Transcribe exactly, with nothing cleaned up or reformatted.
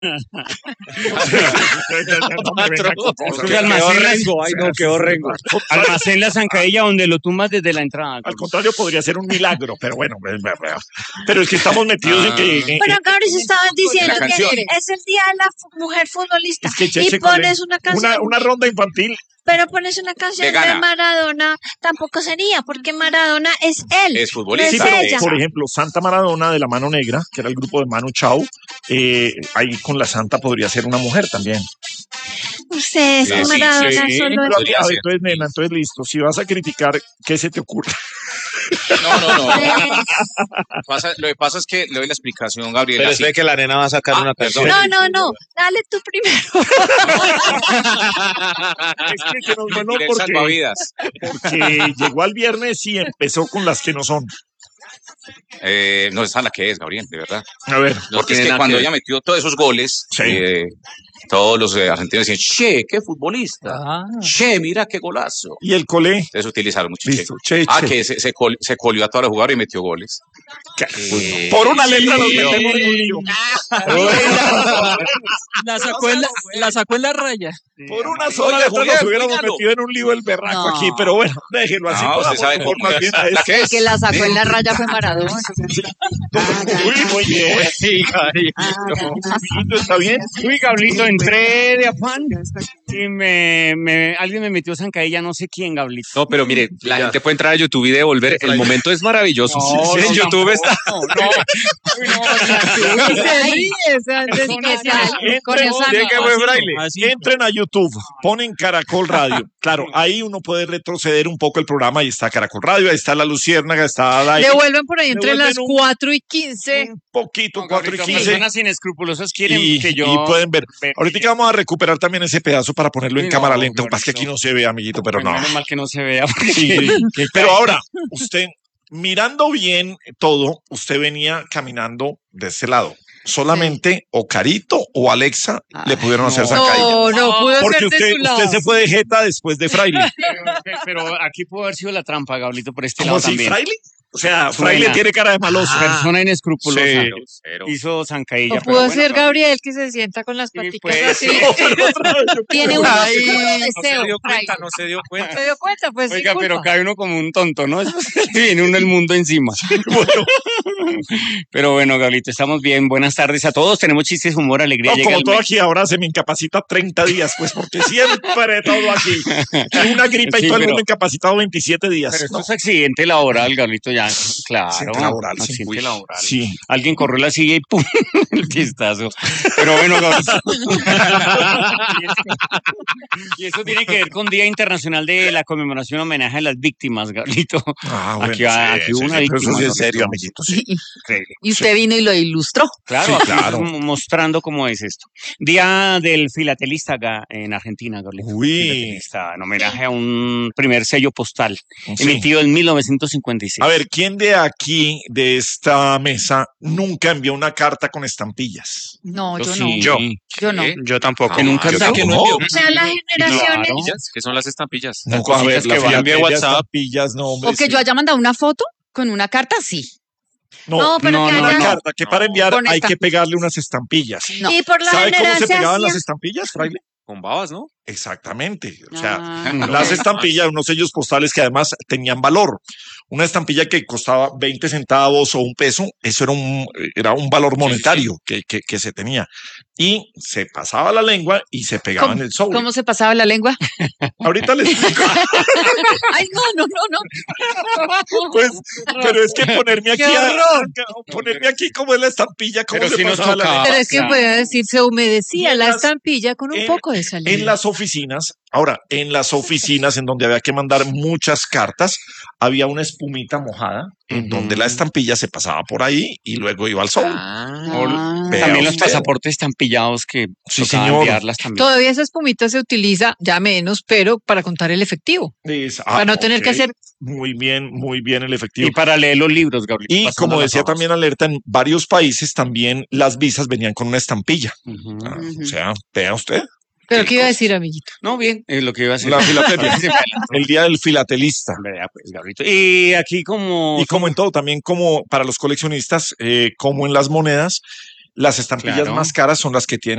Ay, no, qué horrengo. Almacén La Zancadilla, donde lo tumbas desde la entrada. Al contrario, podría ser un milagro, pero bueno, pero es que estamos metidos en que... En, pero acá ahora se estaban diciendo que es el día de la mujer futbolista es que y pones una canción... Una, una ronda infantil. Pero pones una canción de Maradona, tampoco sería, porque Maradona es él. Es futbolista. No es ella. Por ejemplo, Santa Maradona de la Mano Negra, que era el grupo de Manu Chao, eh, ahí con la Santa podría ser una mujer también. Ustedes, sí, Maradona sí, sí, solo es... A ver, entonces, nena, entonces listo. Si vas a criticar, ¿qué se te ocurre? No, no, no. Pasa, lo que pasa es que le doy la explicación, Gabriel. Pero es que la nena va a sacar ah, una canción. No, no, no. Dale tú primero. Es que se nos ganó porque, porque llegó al viernes y empezó con las que no son. Eh, no es a la que es, Gabriel, de verdad. A ver. Porque es que cuando que... ella metió todos esos goles, sí. eh, todos los eh, argentinos decían, che, qué futbolista. Ah. Che, mira qué golazo. ¿Y el colé? Entonces utilizaron mucho Listo, che. che, Ah, che. que se, se, col, se colió a todos los jugadores y metió goles. Eh, Por una letra sí, los metemos en un lío. La sacó en la, la sacó en la raya. Por una sola letra Julián, nos hubiéramos dígalo. metido en un lío el berraco no. aquí, pero bueno, déjenlo así. No, usted sabe por más bien a ¿La que, es? que la sacó en la raya fue Maradona. Uy, muy bien. Sí, Gabriel. ¿Está bien? Uy, Gablito, entré de afán y me, me, alguien me metió zancadilla, no sé quién, Gablito. No, pero mire, la ya. gente puede entrar a YouTube y devolver. El momento es maravilloso. No, sí, no, en YouTube no, está. No, no. Uy, no, y se ríe, o sea, es especial. Entren a YouTube, ponen Caracol Radio. Claro, ahí uno puede retroceder un poco el programa. Ahí está Caracol Radio, ahí está La Luciérnaga, está la... Devuelven por ahí entre las cuatro y quince. Un poquito, no, cuatro y quince. Personas inescrupulosas quieren y, que yo... Y pueden ver. ver. Ahorita vamos a recuperar también ese pedazo para ponerlo en no, cámara lenta. Lo que pasa es que aquí no se ve, amiguito, pero no. Menos mal que no se vea. Sí, pero ahora, usted, mirando bien todo, usted venía caminando de ese lado. Solamente sí. o Carito o Alexa ah, le pudieron no. hacer zancadilla. No, no pudo Porque ser usted, de su lado. usted se fue de jeta después de Fraile. Pero, pero aquí pudo haber sido la trampa, Gablito, por este ¿Cómo lado así, también. Fraile? O sea, Fraile tiene cara de maloso. Ah, persona inescrupulosa. Sí. Hizo zancadilla. O pudo bueno, ser Gabriel que se sienta con las paticas pues, así. No, tiene un deseo. No se dio cuenta, no se dio cuenta. Se dio cuenta, pues. Oiga, pero cae uno como un tonto, ¿no? Viene uno el mundo encima. Bueno. Pero bueno, Gablito, estamos bien. Buenas tardes a todos. Tenemos chistes, humor, alegría. No, como todo aquí ahora se me incapacita treinta días, pues, porque siempre todo aquí. Una gripa sí, y todo pero, el mundo incapacitado veintisiete días. Pero esto no. es accidente laboral, Gablito, ya. Claro. Accidente laboral, sí. Accidente Uy, laboral. Sí. Alguien corrió la silla y ¡pum! El pistazo. Pero bueno, Gablito. Y eso tiene que ver con Día Internacional de la Conmemoración homenaje a las víctimas, Gablito. Ah, bueno, aquí, sí, aquí sí, hubo una sí, víctima. Eso sí es serio, amiguito, sí. Increíble. Y usted vino y lo ilustró. Claro, sí, claro. Mostrando cómo es esto. Día del filatelista en Argentina, Gablito. Uy. En homenaje a un primer sello postal sí. emitido en mil novecientos cincuenta y seis. A ver, ¿quién de aquí, de esta mesa, nunca envió una carta con estampillas? No, yo, yo sí. no. Yo. Yo no. Yo tampoco. ¿Que nunca yo que no O sea, las generaciones... Claro. ¿Qué son las estampillas? No, las a ver, la que envié WhatsApp. Estampillas, no, hombre, o que sí. yo haya mandado una foto con una carta, sí. No, no, pero no, que no, haya... una carta, que para enviar Con hay esta... que pegarle unas estampillas. No. Y por la ¿Sabe cómo se pegaban hacía... las estampillas, Fraile? Con babas, ¿no? Exactamente. O sea, ah, las no. estampillas, unos sellos postales que además tenían valor. Una estampilla que costaba veinte centavos o un peso, eso era un, era un valor monetario sí, sí. Que, que, que se tenía. Y se pasaba la lengua y se pegaba en el sobre. ¿Cómo se pasaba la lengua? Ahorita les explico. Ay, no, no, no, no. Pues, pero es que ponerme aquí, a, ponerme aquí como es la estampilla, ¿cómo pero se si pasaba la lengua? Pero es que podía decir, se humedecía la las, estampilla con un en, poco de saliva. En las oficinas, ahora, en las oficinas en donde había que mandar muchas cartas, había una espumita mojada en uh-huh. donde la estampilla se pasaba por ahí y luego iba al sobre. Ah, también los pasaportes estampillados que sí, señor. Enviarlas también. Todavía esa espumita se utiliza, ya menos, pero para contar el efectivo. Es, ah, para no okay. tener que hacer... Muy bien, muy bien el efectivo. Y para leer los libros, Gabriel. Y como decía también Alerta, en varios países también las visas venían con una estampilla. Uh-huh. Ah, uh-huh. O sea, vea usted. ¿Pero qué iba a decir, amiguito? No, bien, es lo que iba a decir. La filatelia. El día del filatelista. Vea, pues, Gabrielito. Y aquí como... Y como en todo, también como para los coleccionistas, eh, como en las monedas, Las estampillas Claro. más caras son las que tienen